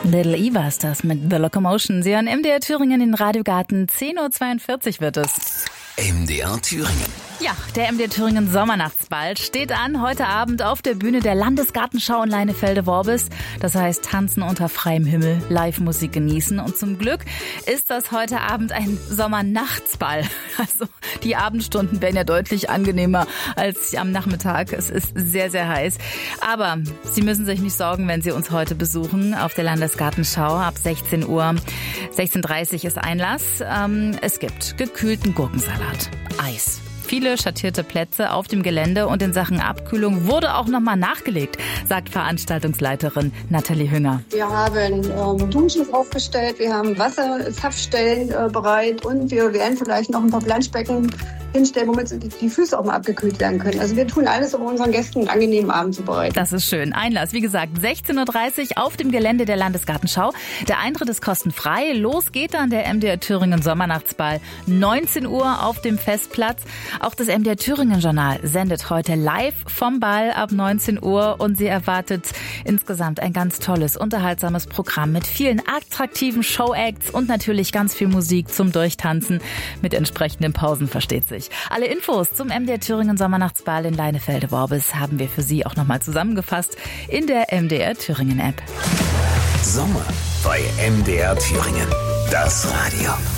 Little Eva ist das mit The Locomotion. Sie hören MDR Thüringen in den Radiogarten. 10.42 Uhr wird es. MDR Thüringen. Ja, der MDR Thüringen Sommernachtsball steht an heute Abend auf der Bühne der Landesgartenschau in Leinefelde-Worbis. Das heißt, tanzen unter freiem Himmel, Live-Musik genießen. Und zum Glück ist das heute Abend ein Sommernachtsball. Also die Abendstunden werden ja deutlich angenehmer als am Nachmittag. Es ist sehr, sehr heiß. Aber Sie müssen sich nicht sorgen, wenn Sie uns heute besuchen auf der Landesgartenschau ab 16 Uhr. 16.30 Uhr ist Einlass. Es gibt gekühlten Gurkensalat, Eis. Viele schattierte Plätze auf dem Gelände und in Sachen Abkühlung wurde auch nochmal nachgelegt, sagt Veranstaltungsleiterin Nathalie Hünger. Wir haben Duschen aufgestellt, wir haben Wasserzapfstellen bereit und wir werden vielleicht noch ein paar Planschbecken hinstellen, womit die Füße auch mal abgekühlt werden können. Also wir tun alles, um unseren Gästen einen angenehmen Abend zu bereiten. Das ist schön. Einlass, wie gesagt, 16.30 Uhr auf dem Gelände der Landesgartenschau. Der Eintritt ist kostenfrei. Los geht dann der MDR Thüringen Sommernachtsball. 19 Uhr auf dem Festplatz. Auch das MDR Thüringen Journal sendet heute live vom Ball ab 19 Uhr und sie erwartet insgesamt ein ganz tolles, unterhaltsames Programm mit vielen attraktiven Showacts und natürlich ganz viel Musik zum Durchtanzen mit entsprechenden Pausen, versteht sich. Alle Infos zum MDR Thüringen Sommernachtsball in Leinefelde-Worbis haben wir für Sie auch nochmal zusammengefasst in der MDR Thüringen App. Sommer bei MDR Thüringen. Das Radio.